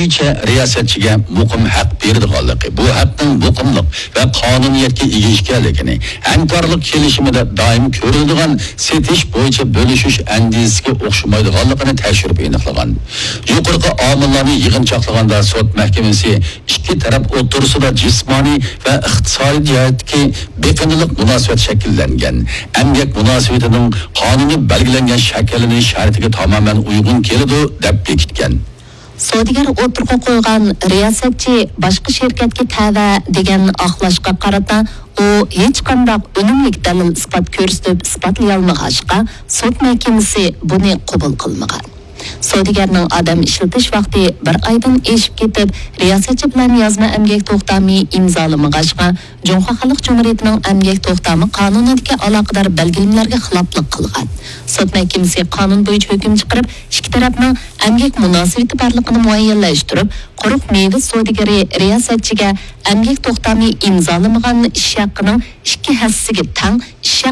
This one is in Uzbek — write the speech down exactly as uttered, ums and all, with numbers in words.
bo'yicha riyosatchiga muqim haq beradiganligi, bu haqning muqimlik va qonuniyatga ega ekanligini, hamkorlik kelishimida doim ko'riladigan setish bo'yicha bo'lishish andisiga o'xshamaydiganligini tekshirib aniqlagan. Yuqorqi omillarni yig'inchoqlaganda sud mahkamasi ikki taraf o'rtasida jismoniy va iqtisodiy jihatdagi beqiyinlik munosabat shakllangan, emgak munosabatining qonuniy belgilangan shaklini shartiga tamoman uyg'un keladi deb bekitgan. Savdigar o'tirg'a qo'ygan riyosatchi boshqa shirkatga tava degan oqlashga qarata u hech qanday unumli dalil isbot ko'rsatib isbotlay olmag'achqa sud mahkamasi buni qabul qilmagan. Savdigarning odam ishlatish vaqti bir oydan eshib ketib, riyosatchi bilan yozma emgak to'xtami imzolamag'achqa Jumhur Xalq Jumhuriyatining emgak to'xtami qonunidagi aloqador belgilamalariga xiloflik qilgan. Sud mahkamasi qonun bo'yicha hukm chiqarib, ikki tarafning emgak munosabati borligini muayyanlashtirib, quruq meva savdigari riyosatchiga emgak to'xtami imzolamagan ish haqining ikki hassiga tang ish